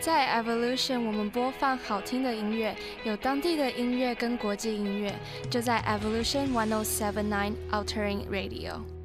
在 Evolution， 我们播放好听的音乐，有当地的音乐跟国际音乐，就在 Evolution 1079 Altering Radio。